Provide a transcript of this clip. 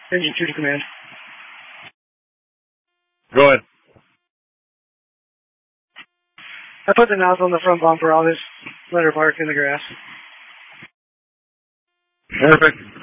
Engine 2 to command. Go ahead. I put the nozzle in the front bumper. I'll just let her bark in the grass. Perfect.